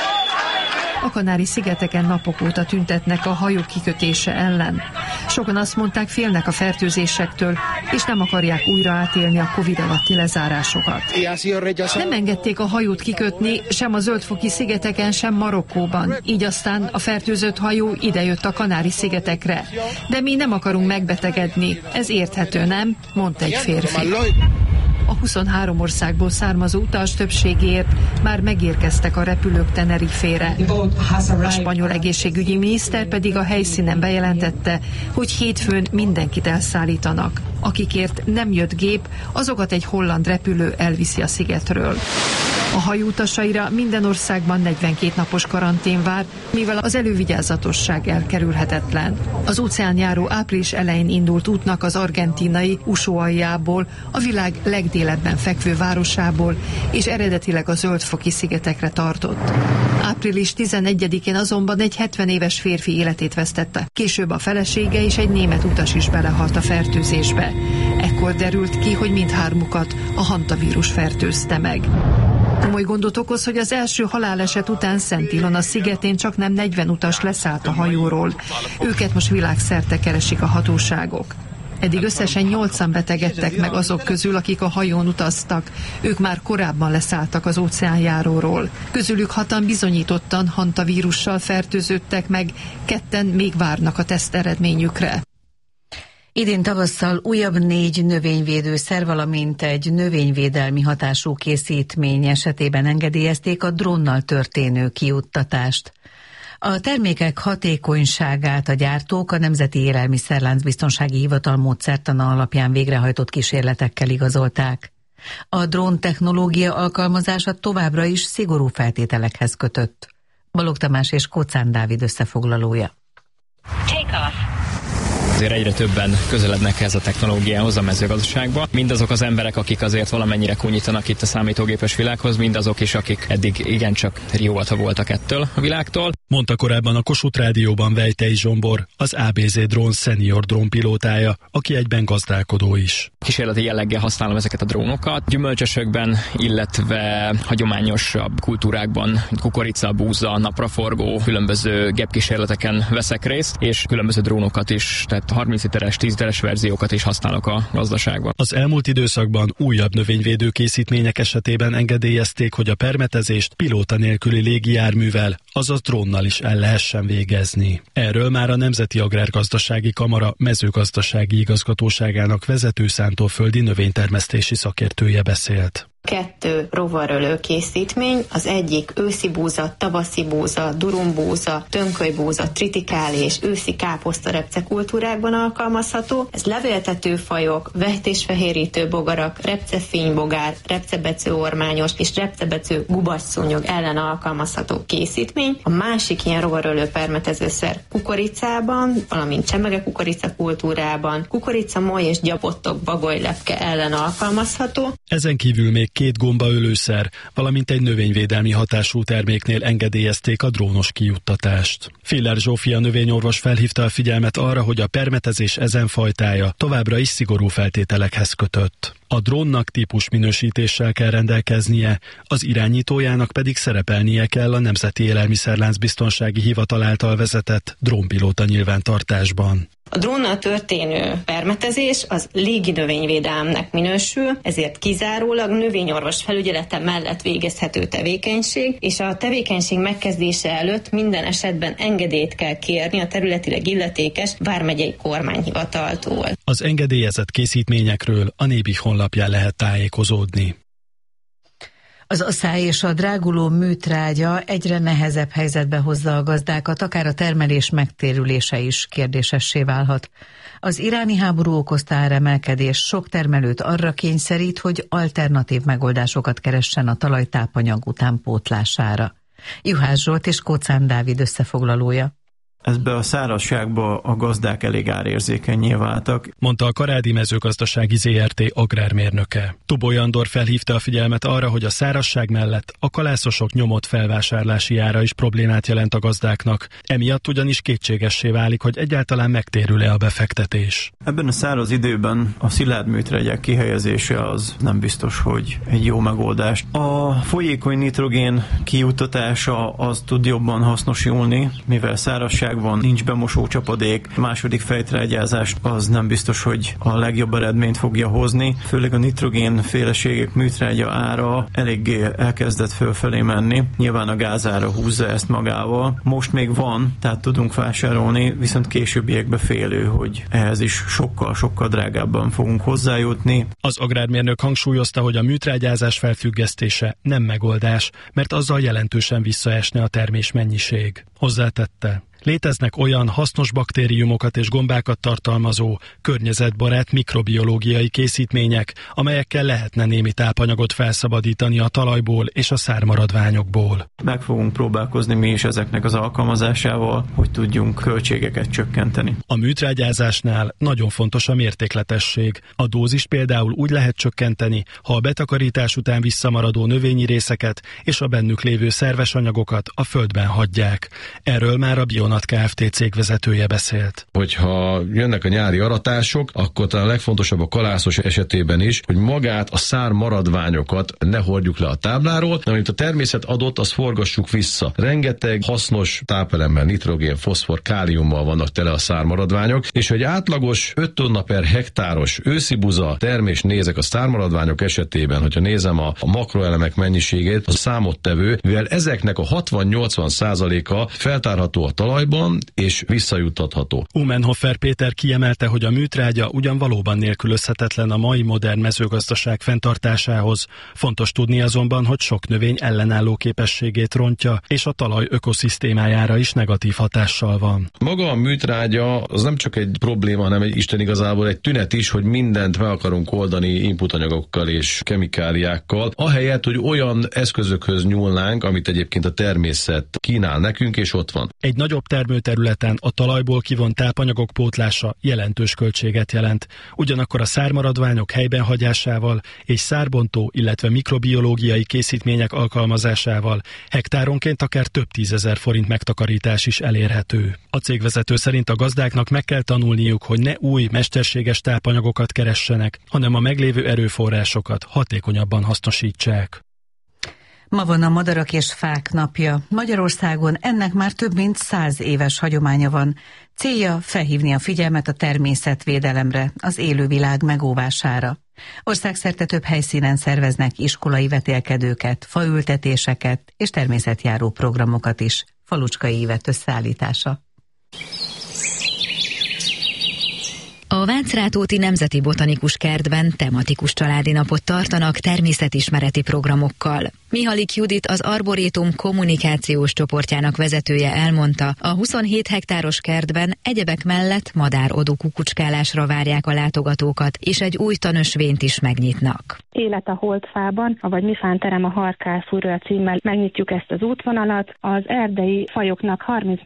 Speaker 4: A Kanári-szigeteken napok óta tüntetnek a hajó kikötése ellen. Sokan azt mondták, félnek a fertőzésektől, és nem akarják újra átélni a Covid alatti lezárásokat. Nem engedték a hajót kikötni sem a Zöldfoki szigeteken, sem Marokkóban. Így aztán a fertőzött hajó idejött a Kanári-szigetekre. De mi nem akarunk megbetegedni. Ez érthető, nem? Mondta egy férfi. A 23 országból származó utas többségéért már megérkeztek a repülők Tenerife-re. A spanyol egészségügyi miniszter pedig a helyszínen bejelentette, hogy hétfőn mindenkit elszállítanak. Akikért nem jött gép, azokat egy holland repülő elviszi a szigetről. A hajó utasaira minden országban 42 napos karantén vár, mivel az elővigyázatosság elkerülhetetlen. Az óceánjáró április elején indult útnak az argentínai Ushuaiából, a világ legdélebben fekvő városából, és eredetileg a Zöldfoki szigetekre tartott. Április 11-én azonban egy 70 éves férfi életét vesztette. Később a felesége és egy német utas is belehalt a fertőzésbe. Ekkor derült ki, hogy mindhármukat a hantavírus fertőzte meg. Komoly gondot okoz, hogy az első haláleset után Szent Ilona szigetén csaknem 40 utas leszállt a hajóról. Őket most világszerte keresik a hatóságok. Eddig összesen 8-an betegedtek meg azok közül, akik a hajón utaztak. Ők már korábban leszálltak az óceánjáróról. Közülük 6-an bizonyítottan hantavírussal fertőződtek meg, 2 még várnak a teszt eredményükre.
Speaker 2: Idén tavasszal újabb 4 növényvédőszer, valamint egy növényvédelmi hatású készítmény esetében engedélyezték a drónnal történő kijuttatást. A termékek hatékonyságát a gyártók a Nemzeti Élelmiszerlánc Biztonsági Hivatal módszertana alapján végrehajtott kísérletekkel igazolták. A drón technológia alkalmazása továbbra is szigorú feltételekhez kötött. Balogh Tamás és Kocán Dávid összefoglalója.
Speaker 1: Azért egyre többen közelednek ez a technológiához a mezőgazdaságban. Mindazok az emberek, akik azért valamennyire kúnyítanak itt a számítógépes világhoz, mindazok is, akik eddig igencsak riogatva voltak ettől a világtól.
Speaker 22: Mondta korábban a Kossuth Rádióban Vejtei Zsombor, az ABZ Drón senior drónpilótája, aki egyben gazdálkodó is.
Speaker 1: Kísérleti jelleggel használom ezeket a drónokat. Gyümölcsösökben, illetve hagyományosabb kultúrákban, kukorica, búza, napraforgó, különböző gépkísérleteken veszek részt, és különböző drónokat is, tehát 30 literes, 10 literes verziókat is használok a gazdaságban.
Speaker 22: Az elmúlt időszakban újabb növényvédő készítmények esetében engedélyezték, hogy a permetezést pilóta nélküli légijárművel, azaz drónnal is el lehessen végezni. Erről már a Nemzeti Agrárgazdasági Kamara mezőgazdasági igazgatóságának vezető szántóföldi növénytermesztési szakértője beszélt.
Speaker 5: 2 rovarölő készítmény, az egyik őszi búza, tavaszi búza, durumbúza, tönkölybúza, tritikál és őszi káposzta repcekultúrákban alkalmazható. Ez levéltető fajok, vehetésfehérítő bogarak, repcefénybogár, repcebecő ormányos és repcebecő gubasszúnyog ellen alkalmazható készítmény. A másik ilyen rovarölő permetezőszer kukoricában, valamint csemege kukorica kultúrában, kukoricamoly és gyapottok bagolylepke ellen alkalmazható.
Speaker 22: Ezen kívül még 2 gombaölőszer, valamint egy növényvédelmi hatású terméknél engedélyezték a drónos kijuttatást. Filler Zsófia növényorvos felhívta a figyelmet arra, hogy a permetezés ezen fajtája továbbra is szigorú feltételekhez kötött. A drónnak típusminősítéssel kell rendelkeznie, az irányítójának pedig szerepelnie kell a Nemzeti Élelmiszerlánc Biztonsági Hivatal által vezetett drónpilóta nyilvántartásban.
Speaker 5: A drónnal történő permetezés az légi növényvédelemnek minősül, ezért kizárólag növényorvos felügyelete mellett végezhető tevékenység, és a tevékenység megkezdése előtt minden esetben engedélyt kell kérni a területileg illetékes vármegyei kormányhivataltól.
Speaker 22: Az engedélyezett készítményekről a Nébih honlapján lehet tájékozódni.
Speaker 2: Az aszály és a dráguló műtrágya egyre nehezebb helyzetbe hozza a gazdákat, akár a termelés megtérülése is kérdésessé válhat. Az iráni háború okozta áremelkedés sok termelőt arra kényszerít, hogy alternatív megoldásokat keressen a talaj tápanyag utánpótlására. Juhász Zsolt és Kocán Dávid összefoglalója.
Speaker 6: Ebbe a szárazságba a gazdák elég árérzékennyé váltak,
Speaker 22: mondta a Karádi Mezőgazdasági ZRT agrármérnöke. Tubó Andor felhívta a figyelmet arra, hogy a szárazság mellett a kalászosok nyomott felvásárlási ára is problémát jelent a gazdáknak. Emiatt ugyanis kétségessé válik, hogy egyáltalán megtérül-e a befektetés.
Speaker 6: Ebben a száraz időben a szilárd műtrágyák kihelyezése az nem biztos, hogy egy jó megoldás. A folyékony nitrogén kijuttatása az tud jobban hasznosulni, mivel szárazság van, nincs bemosó csapadék, második fejtrágyázás az nem biztos, hogy a legjobb eredményt fogja hozni. Főleg a nitrogén féleségek műtrágya ára eléggé elkezdett fölfelé menni. Nyilván a gázára húzza ezt magával. Most még van, tehát tudunk vásárolni, viszont későbbiekbe félő, hogy ehhez is sokkal drágábban fogunk hozzájutni.
Speaker 22: Az agrármérnök hangsúlyozta, hogy a műtrágyázás felfüggesztése nem megoldás, mert azzal jelentősen visszaesne a termés mennyiség. Hozzátette: léteznek olyan hasznos baktériumokat és gombákat tartalmazó, környezetbarát mikrobiológiai készítmények, amelyekkel lehetne némi tápanyagot felszabadítani a talajból és a szármaradványokból.
Speaker 6: Meg fogunk próbálkozni mi is ezeknek az alkalmazásával, hogy tudjunk költségeket csökkenteni.
Speaker 22: A műtrágyázásnál nagyon fontos a mértékletesség. A dózis például úgy lehet csökkenteni, ha a betakarítás után visszamaradó növényi részeket és a bennük lévő szerves anyagokat a földben hagyják. Erről már a Bionat Kft. Cégvezetője beszélt.
Speaker 9: Hogyha jönnek a nyári aratások, akkor talán a legfontosabb a kalászos esetében is, hogy magát a szár maradványokat ne hordjuk le a tábláról, de amit a természet adott, azt forgassuk vissza. Rengeteg hasznos tápelemmel, nitrogén, foszfor, káliummal vannak tele a szármaradványok, és hogy átlagos 5 tonna per hektáros őszi buza termés nézek a szármaradványok esetében, hogyha nézem a makroelemek mennyiségét, a számottevő, mivel ezeknek a 60-80%-a feltárható a talaj, talajban, és visszajuttatható.
Speaker 22: Umenhofer Péter kiemelte, hogy a műtrágya ugyan valóban nélkülözhetetlen a mai modern mezőgazdaság fenntartásához. Fontos tudni azonban, hogy sok növény ellenálló képességét rontja, és a talaj ökoszisztémájára is negatív hatással van.
Speaker 9: Maga a műtrágya az nem csak egy probléma, hanem Isten igazából egy tünet is, hogy mindent meg akarunk oldani inputanyagokkal és kemikáliákkal, ahelyett, hogy olyan eszközökhöz nyúlnánk, amit egyébként a természet kínál nekünk, és ott van.
Speaker 22: Egy nagyobb termőterületen a talajból kivont tápanyagok pótlása jelentős költséget jelent. Ugyanakkor a szármaradványok helyben hagyásával és szárbontó, illetve mikrobiológiai készítmények alkalmazásával hektáronként akár több 10 000 forint megtakarítás is elérhető. A cégvezető szerint a gazdáknak meg kell tanulniuk, hogy ne új, mesterséges tápanyagokat keressenek, hanem a meglévő erőforrásokat hatékonyabban hasznosítsák.
Speaker 2: Ma van a Madarak és Fák napja. Magyarországon ennek már több mint 100 éves hagyománya van. Célja felhívni a figyelmet a természetvédelemre, az élővilág megóvására. Országszerte több helyszínen szerveznek iskolai vetélkedőket, faültetéseket és természetjáró programokat is. Falucskai Ivett összeállítása.
Speaker 7: A Vácrátóti Nemzeti Botanikus Kertben tematikus családi napot tartanak természetismereti programokkal. Mihalik Judit, az Arborétum kommunikációs csoportjának vezetője elmondta, a 27 hektáros kertben egyebek mellett madárodú kukucskálásra várják a látogatókat, és egy új tanösvényt is megnyitnak.
Speaker 8: Élet a holdfában, avagy Mi fánterem a harkályfúrra címmel megnyitjuk ezt az útvonalat. Az erdei fajoknak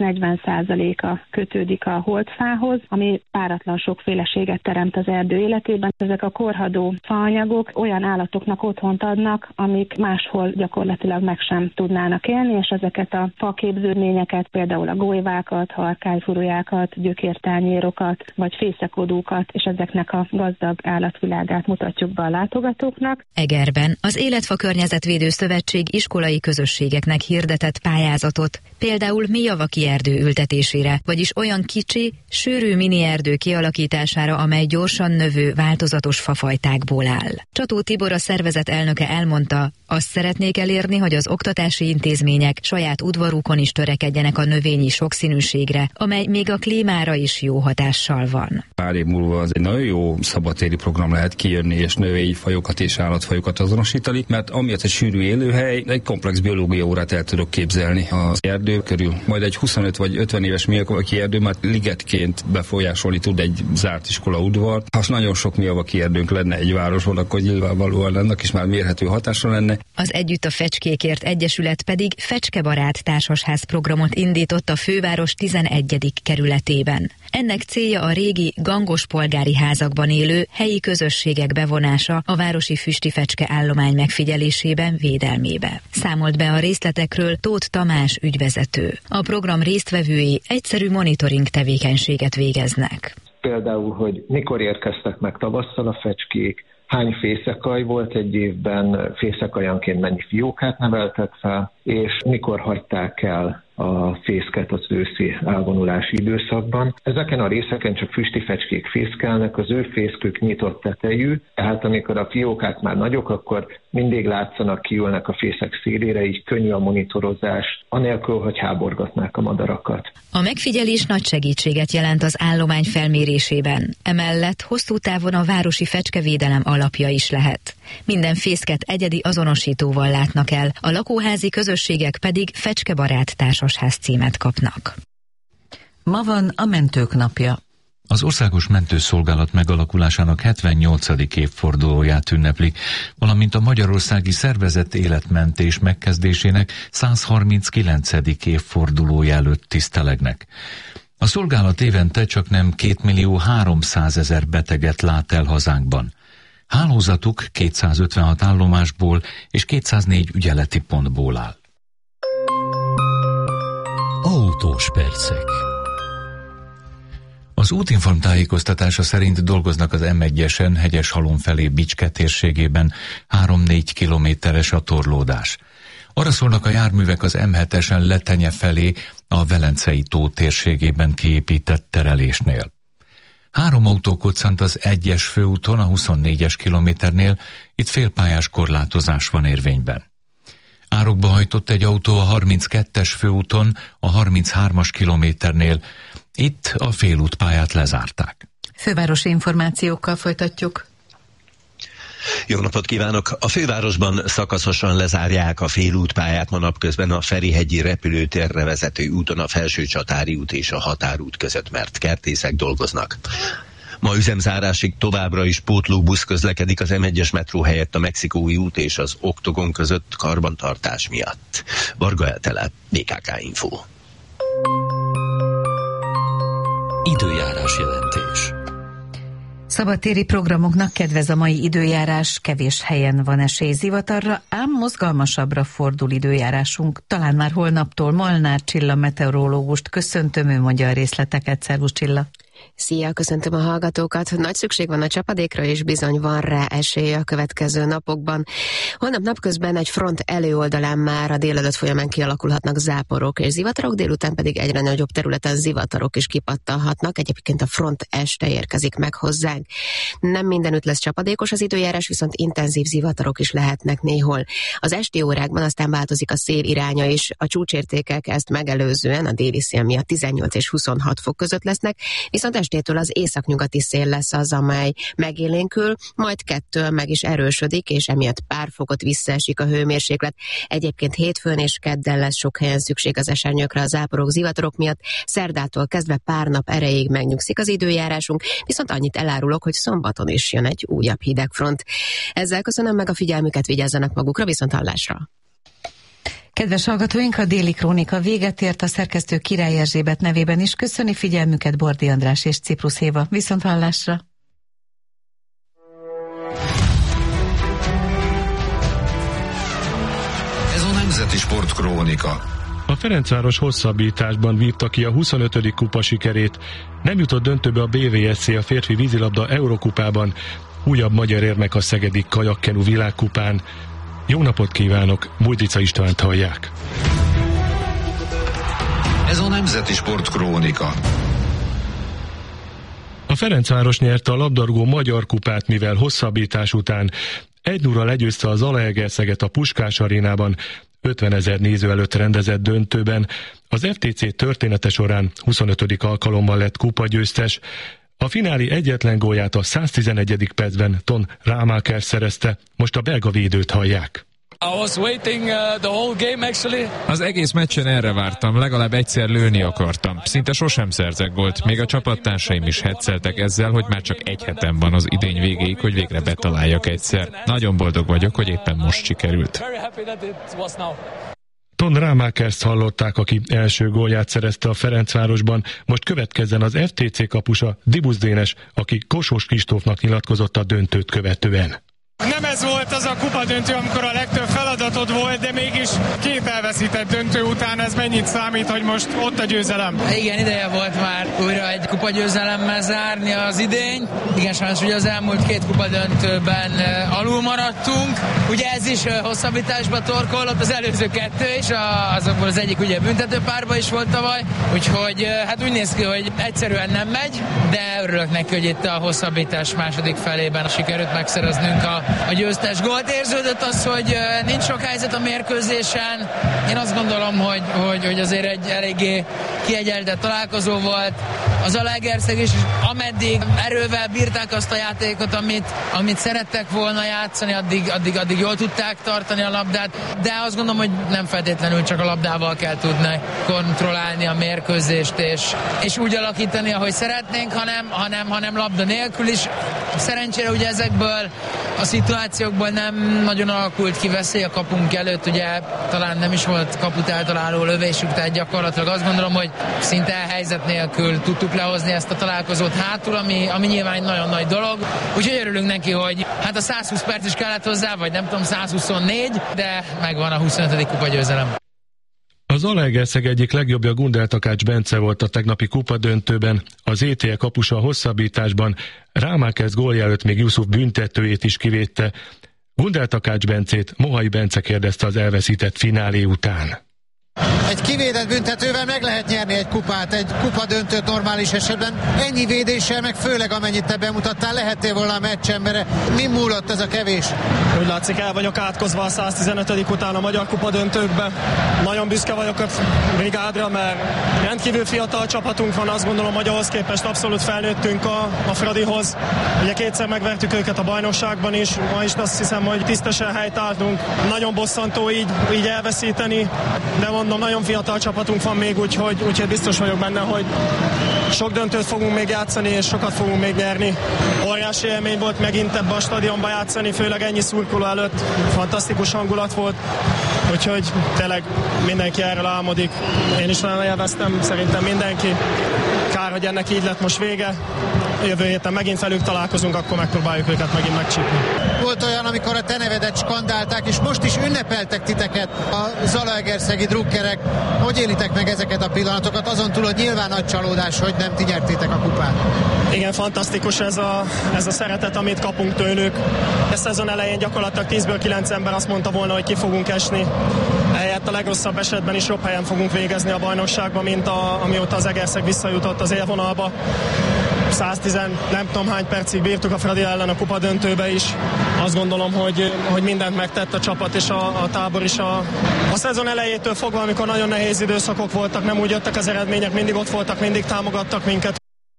Speaker 8: 30-40%-a kötődik a holdfához, ami páratlan sokféleséget teremt az erdő életében. Ezek a korhadó faanyagok olyan állatoknak otthont adnak, amik máshol gyakorlatilag meg sem tudnának élni, és ezeket a faképződményeket, például a golyvákat, harkályfurulyákat, gyökértányérokat, vagy fészekodókat, és ezeknek a gazdag állatvilágát mutatjuk be a látogatóknak.
Speaker 7: Egerben az Életfa Környezetvédő Szövetség iskolai közösségeknek hirdetett pályázatot, például mélyavaki erdő ültetésére, vagyis olyan kicsi, sűrű mini erdő kialakítására, amely gyorsan növő, változatos fafajtákból áll. Csató Tibor, a szervezet elnöke elmondta, azt szeretnék elérni, hogy az oktatási intézmények saját udvarukon is törekedjenek a növényi sokszínűségre, amely még a klímára is jó hatással van.
Speaker 10: Pár év múlva az egy nagyon jó szabadtéri program lehet kijönni, és növényi fajokat és állatfajokat azonosítani, mert amiatt egy sűrű élőhely, egy komplex biológiai órát el tudok képzelni az erdő körül. Majd egy 25 vagy 50 éves mélyavaki erdő már ligetként befolyásolni tud egy zárt iskola udvar. Ha nagyon sok mélyavaki erdőnk lenne egy városban, akkor nyilvánvalóan ennek is már mérhető hatása lenne.
Speaker 7: Az Együtt a Fecskékért Egyesület pedig Fecskebarát társasház programot indított a főváros 11. kerületében. Ennek célja a régi gangos polgári házakban élő helyi közösségek bevonása a városi füstifecske állomány megfigyelésében, védelmébe. Számolt be a részletekről Tóth Tamás ügyvezető. A program résztvevői egyszerű monitoring tevékenységet végeznek.
Speaker 13: Például, hogy mikor érkeztek meg tavasszal a fecskék, hány fészekaj volt egy évben, fészekajanként mennyi fiókát neveltek fel, és mikor hagyták el a fészket az őszi elvonulási időszakban. Ezeken a részeken csak füstifecskék fészkelnek, az ő fészkük nyitott tetejű, tehát amikor a fiókák már nagyok, akkor mindig látszanak, kiülnek a fészek szélére, így könnyű a monitorozás, anélkül, hogy háborgatnák a madarakat.
Speaker 7: A megfigyelés nagy segítséget jelent az állomány felmérésében. Emellett hosszú távon a városi fecskevédelem alapja is lehet. Minden fészket egyedi azonosítóval látnak el, a lakóházi közösségek pedig Fecskebarát társasház címet kapnak.
Speaker 2: Ma van a Mentők napja.
Speaker 3: Az Országos Mentőszolgálat megalakulásának 78. évfordulóját ünneplik, valamint a magyarországi szervezett életmentés megkezdésének 139. évfordulója előtt tisztelegnek. A szolgálat évente csaknem 2 300 000 beteget lát el hazánkban. Hálózatuk 256 állomásból és 204 ügyeleti pontból áll.
Speaker 25: Autós percek.
Speaker 3: Az útinform tájékoztatása szerint dolgoznak az M1-esen Hegyeshalom felé Bicske térségében, 3-4 kilométeres a torlódás. Arra szólnak a járművek az M7-esen Letenye felé a Velencei tó térségében kiépített terelésnél. 3 autó koccant az 1-es főúton a 24-es kilométernél, itt félpályás korlátozás van érvényben. Árokba hajtott egy autó a 32-es főúton, a 33-as kilométernél. Itt a félútpályát lezárták.
Speaker 2: Fővárosi információkkal folytatjuk.
Speaker 11: Jó napot kívánok! A fővárosban szakaszosan lezárják a félútpályát ma napközben a Ferihegyi repülőtérre vezető úton a Felsőcsatári út és a Határút között, mert kertészek dolgoznak. Ma üzemzárásig továbbra is pótlóbusz közlekedik az M1-es metró helyett a Mexikói út és az Oktogon között karbantartás miatt. Varga Eltele, BKK Info.
Speaker 25: Időjárás jelentés.
Speaker 2: Szabadtéri programoknak kedvez a mai időjárás, kevés helyen van esély zivatarra, ám mozgalmasabbra fordul időjárásunk. Talán már holnaptól Molnár Csilla meteorológust köszöntöm, ő mondja a részleteket. Szervusz Csilla!
Speaker 12: Szia, köszöntöm a hallgatókat. Nagy szükség van a csapadékra, és bizony van rá esély a következő napokban. Holnap napközben egy front előoldalán már a délelőtt folyamán kialakulhatnak záporok és zivatarok, délután pedig egyre nagyobb területen zivatarok is kipattanhatnak. Egyébként a front este érkezik meg hozzánk. Nem mindenütt lesz csapadékos az időjárás, viszont intenzív zivatarok is lehetnek néhol. Az esti órákban aztán változik a szél iránya is. A csúcsértékek ezt megelőzően a déli szél miatt 18 és 26 fok között lesznek, viszont estétől az északnyugati szél lesz az, amely megélénkül, majd kettől meg is erősödik, és emiatt pár fokot visszaesik a hőmérséklet. Egyébként hétfőn és kedden lesz sok helyen szükség az esernyőkre a záporok, zivatarok miatt. Szerdától kezdve pár nap erejéig megnyugszik az időjárásunk, viszont annyit elárulok, hogy szombaton is jön egy újabb hidegfront. Ezzel köszönöm meg a figyelmüket, vigyázzanak magukra, viszonthallásra!
Speaker 2: Kedves hallgatóink, a Déli Krónika véget ért, a szerkesztő Király Erzsébet nevében is köszöni figyelmüket Bordi András és Ciprus Éva. Viszonthallásra!
Speaker 14: Ez a Nemzeti Sport Krónika.
Speaker 22: A Ferencváros hosszabbításban vívta ki a 25. kupa sikerét. Nem jutott döntőbe a BVSC a férfi vízilabda Eurokupában, újabb magyar érmek a szegedi kajakkenu világkupán. Jó napot kívánok, Bújdica Istvánt hallják.
Speaker 14: Ez a Nemzeti Sport Krónika.
Speaker 22: A Ferencváros nyerte a labdarúgó magyar kupát, mivel hosszabbítás után 1-0-ra legyőzte a Zalaegerszeget a Puskás arénában, 50 000 néző előtt rendezett döntőben. Az FTC története során 25. alkalommal lett kupagyőztes. A fináli egyetlen gólját a 111. percben Ton Rámáker szerezte, most a belga védőt hallják.
Speaker 15: Az egész meccsen erre vártam, legalább egyszer lőni akartam. Szinte sosem szerzek gólt, még a csapattársaim is hecceltek ezzel, hogy már csak egy hetem van az idény végéig, hogy végre betaláljak egyszer. Nagyon boldog vagyok, hogy éppen most sikerült.
Speaker 22: Ton Rámákerst hallották, aki első gólját szerezte a Ferencvárosban, most következzen az FTC kapusa Dibusz Dénes, aki Kossuth Kristófnak nyilatkozott a döntőt követően.
Speaker 17: Nem ez volt az a kupadöntő, amikor a legtöbb feladatod volt, de mégis két elveszített döntő után ez mennyit számít, hogy most ott a győzelem?
Speaker 26: Igen, ideje volt már újra egy kupagyőzelemmel zárni az idény. Igen, sajnos ugye az elmúlt két kupadöntőben alul maradtunk. Ugye ez is hosszabbításba torkollott, az előző kettő is, azokból az egyik ugye büntetőpárba is volt tavaly, úgyhogy hát úgy néz ki, hogy egyszerűen nem megy, de örülök neki, hogy itt a hosszabbítás második felében sikerült megszereznünk a győztes gólt. Érződött az, hogy nincs sok helyzet a mérkőzésen. Én azt gondolom, hogy azért egy eléggé kiegyenlített találkozó volt. Az Zalaegerszeg is, ameddig erővel bírták azt a játékot, amit szerettek volna játszani, addig jól tudták tartani a labdát, de azt gondolom, hogy nem feltétlenül csak a labdával kell tudni kontrollálni a mérkőzést, és úgy alakítani, ahogy szeretnénk, hanem labda nélkül is. Szerencsére ugye ezekből a szituációkból nem nagyon alakult ki veszély a kapunk előtt, ugye talán nem is volt kaput eltaláló lövésük, tehát gyakorlatilag azt gondolom, hogy szinte helyzet nélkül tudtuk lehozni ezt a találkozót hátul, ami nyilván egy nagyon nagy dolog. Úgyhogy örülünk neki, hogy hát a 120 perc is kellett hozzá, vagy nem tudom, 124, de megvan a 25. kupagyőzelem.
Speaker 22: Az Zalaegerszeg egyik legjobbja Gundel Takács Bence volt a tegnapi kupadöntőben, az ETE kapusa a hosszabbításban, Rámákersz gólja előtt még Jusuf büntetőjét is kivédte. Gundel Takács Bencét Mohai Bence kérdezte az elveszített finálé után.
Speaker 16: Egy kivédett büntetővel meg lehet nyerni egy kupát, egy kupadöntőt normális esetben. Ennyi védéssel, meg főleg amennyit te bemutattál, lehettél volna a meccsembere. Mi múlott ez a kevés?
Speaker 18: Úgy látszik, el vagyok átkozva a 115. után a magyar kupadöntőkbe. Nagyon büszke vagyok a brigádra, mert rendkívül fiatal csapatunk van, azt gondolom, hogy ahhoz képest abszolút felnőttünk a Fradihoz. Ugye kétszer megvertük őket a bajnokságban is, ma is azt hiszem, hogy tisztesen helytálltunk. Nagyon bosszantó így elveszíteni, de mondom, nagyon fiatal csapatunk van még, úgyhogy biztos vagyok benne, hogy sok döntőt fogunk még játszani, és sokat fogunk még nyerni. Óriási élmény volt megint ebbe a stadionba játszani, főleg ennyi szurkoló előtt. Fantasztikus hangulat volt, úgyhogy tényleg mindenki erről álmodik. Én is nagyon élveztem, szerintem mindenki. Kár, hogy ennek így lett most vége. Jövő héten megint velük találkozunk, akkor megpróbáljuk őket megint megcsípni.
Speaker 16: Volt olyan, amikor a te nevedet skandálták, és most is ünnepeltek titeket a zalaegerszegi drukkerek. Hogy élitek meg ezeket a pillanatokat? Azon túl, hogy nyilván nagy csalódás, hogy nem ti nyertétek a kupát.
Speaker 18: Igen, fantasztikus ez a szeretet, amit kapunk tőlük. A szezon elején gyakorlatilag 10-ből 9 ember azt mondta volna, hogy ki fogunk esni. Ehelyett a legrosszabb esetben is jobb helyen fogunk végezni a bajnokságban, mint amióta az Egerszeg visszajutott az élvonalba. 110 nem tudom hány percig bírtuk a Fradi ellen a kupadöntőbe is. Azt gondolom, hogy mindent megtett a csapat és a tábor is a szezon elejétől fogva, amikor nagyon nehéz időszakok voltak, nem úgy jöttek az eredmények, mindig ott voltak, mindig támogattak minket.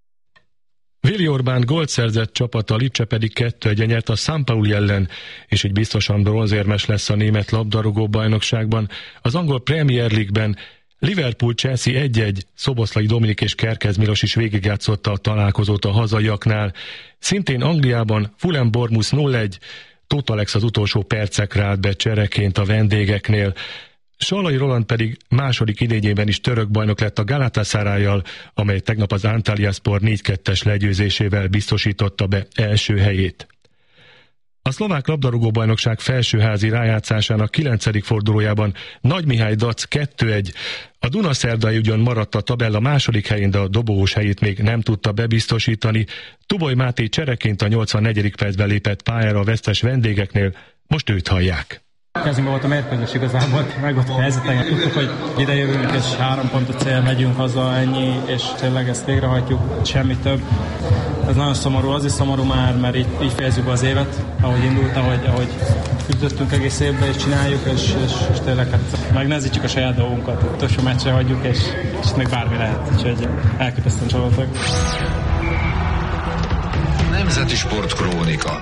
Speaker 22: Vili Orbán gólt szerzett csapata, a Lipcse pedig 2-1 nyert a San Pauli ellen, és így biztosan bronzérmes lesz a német labdarúgó bajnokságban. Az angol Premier League-ben Liverpool-Chelsea 1-1, Szoboszlai Dominik és Kerkez Milos is végigjátszotta a találkozót a hazaiaknál. Szintén Angliában Fulham-Bournemouth 0-1, Tóth Alex az utolsó percekre állt be csereként a vendégeknél. Sallai Roland pedig második idényében is török bajnok lett a Galatasarayjal, amely tegnap az Antalyaspor 4-2-es legyőzésével biztosította be első helyét. A szlovák labdarúgó-bajnokság felsőházi rájátszásának 9. fordulójában Nagy Mihály Dac 2-1. A Dunaszerdai ugyan maradt a tabella második helyén, de a dobogós helyét még nem tudta bebiztosítani. Tuboly Máté csereként a 84. percben lépett pályára a vesztes vendégeknél, most őt hallják.
Speaker 19: Kezdjünk volt a mérkőzés igazából, meg volt a helyzeten. Tudtuk, hogy ide jövünk, és 3 pontot cél, megyünk haza, ennyi, és tényleg ezt végrehajtjuk, semmi több. Ez nagyon szomorú, az is szomorú már, mert így fejezzük az évet, ahogy indult, ahogy küzdöttünk egész évben, és csináljuk, és tényleg hát megnehezítjük a saját dolgunkat. Utolsó meccsre hagyjuk, és még bármi lehet, úgyhogy elképesztően csalódtak.
Speaker 14: Nemzeti Sport Krónika.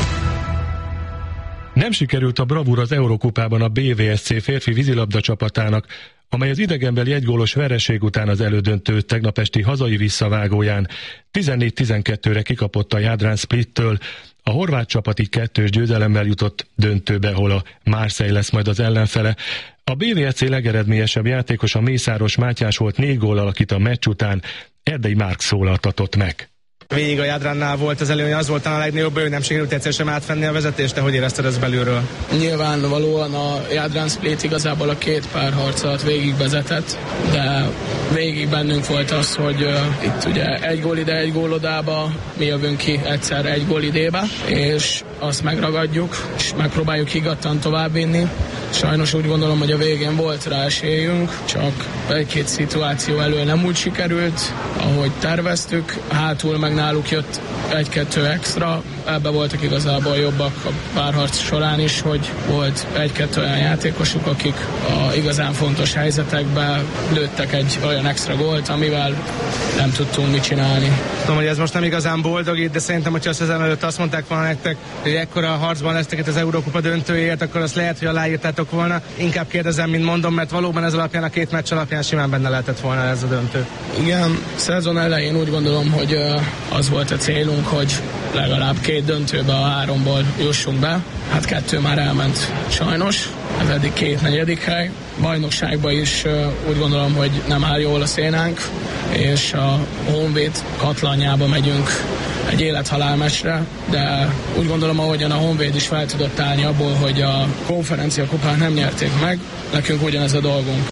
Speaker 22: Nem sikerült a bravúr az Eurokupában a BVSC férfi vízilabda csapatának, amely az idegenbeli egygólos vereség után az elődöntő tegnap esti hazai visszavágóján 14-12-re kikapott a Jadran Splittől. A horvát csapat így 2-2 győzelemmel jutott döntőbe, ahol a Marseille lesz majd az ellenfele. A BVSC legeredményesebb játékos a Mészáros Mátyás volt 4 góllal, akit a meccs után Erdei Márk szólaltatott meg.
Speaker 20: Végig a Jadrannál volt az előny, az volt talán a legnagyobb, hogy nem sikerült egyszer sem átvenni a vezetést, de hogy érezted ezt belülről?
Speaker 21: Nyilvánvalóan a Jadran Split igazából a 2 párharcot végig vezetett, de végig bennünk volt az, hogy itt ugye 1 gól ide, 1 gól odába, mi jövünk ki egyszer 1 gól idébe, és azt megragadjuk, és megpróbáljuk higgadtan továbbvinni. Sajnos úgy gondolom, hogy a végén volt rá esélyünk, csak 1-2 szituáció elől nem úgy sikerült, ahogy terveztük, hátul meg náluk jött 1-2 extra, ebbe voltak igazából jobbak a párharc során is, hogy volt 1-2 olyan játékosuk, akik igazán fontos helyzetekben lőttek egy olyan extra gólt, amivel nem tudtunk mit csinálni.
Speaker 20: Tudom, hogy ez most nem igazán boldogít, de szerintem, hogyha a szezon előtt azt mondták volna nektek, hogy ekkora harcban lesztek itt az Eurókupa döntőért, akkor azt lehet, hogy aláírtátok volna. Inkább kérdezem, mint mondom, mert valóban ez alapján a 2 meccs alapján simán benne lehetett volna ez a döntő.
Speaker 21: Igen, szezon elején úgy gondolom, hogy az volt a célunk, hogy legalább 2 döntőbe a 3-ból jussunk be. Hát 2 már elment sajnos, ez eddig 2 negyedik hely. Bajnokságban is úgy gondolom, hogy nem áll jól a szénánk, és a Honvéd katlanjába megyünk egy élethalál meccsre, de úgy gondolom, ahogyan a Honvéd is fel tudott állni abból, hogy a konferencia kupát nem nyerték meg, nekünk ugyanez a dolgunk.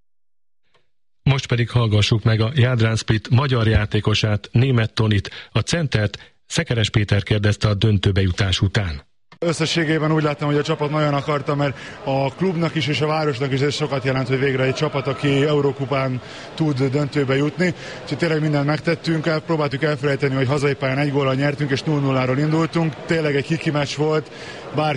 Speaker 22: Most pedig hallgassuk meg a Jadran Split magyar játékosát, Németh Tonit, a centert Szekeres Péter kérdezte a döntőbe jutás után.
Speaker 1: Összességében úgy láttam, hogy a csapat nagyon akarta, mert a klubnak is és a városnak is ez sokat jelent, hogy végre egy csapat, aki Eurókupán tud döntőbe jutni. Úgyhogy tényleg mindent megtettünk, próbáltuk elfelejteni, hogy hazai pályán 1 góllal nyertünk és 0-0-ról indultunk. Tényleg egy kiki meccs volt, bár